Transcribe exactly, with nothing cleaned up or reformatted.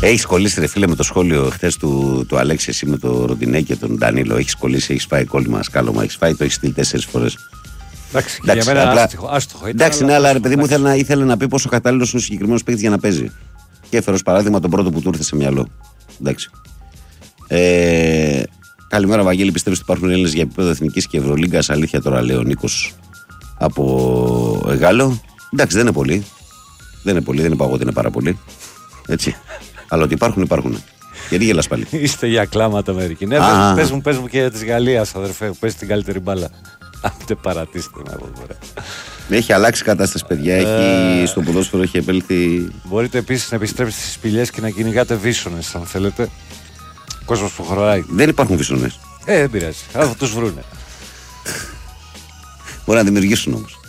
Έχεις κολλήσει, ρε φίλε, με το σχόλιο χθες του, του Αλέξη, εσύ με το Ροντινέ και τον Ντανίλο. Έχεις κολλήσει, έχεις φάει κόλλημα, σκάλωμα, έχεις φάει, το έχεις στείλει τέσσερις φορές. Εντάξει, εντάξει, για μένα απλά... άστοχο, άστοχο ήταν. Εντάξει, ναι, αλλά ρε παιδί μου ήθελε να, ήθελε να πει πόσο κατάλληλος είναι ο συγκεκριμένος παίκτης για να παίζει. Και έφερε ως παράδειγμα τον πρώτο που του ήρθε σε μυαλό. Εντάξει. Ε, καλημέρα, Βαγγέλη. Πιστεύω ότι υπάρχουν Έλληνες για επίπεδο εθνικής και Ευρωλίγκας? Αλήθεια τώρα, λέει ο Νίκος από Γάλλο. Εντάξει, δεν είναι πολύ. Δεν είναι πολύ, δεν είπα εγώ ότι είναι πάρα πολύ. Έτσι. Αλλά ότι υπάρχουν, υπάρχουν. Γιατί γελάς πάλι? Είστε για κλάματα μερικοί. Ναι, πες μου, πες μου και της Γαλλίας, αδερφέ, που παίζει την καλύτερη μπάλα. Άντε παρατήστε με από τώρα. Έχει αλλάξει η κατάσταση, παιδιά. Έχει, στο ποδόσφαιρο έχει επέλθει. Μπορείτε επίσης να επιστρέψετε στις σπηλιές και να κυνηγάτε βίσονες, αν θέλετε. Κόσμος που χωράει. Δεν υπάρχουν βίσονες. Ε, δεν πειράζει. Θα τους βρούνε. Μπορεί να δημιουργήσουν όμως.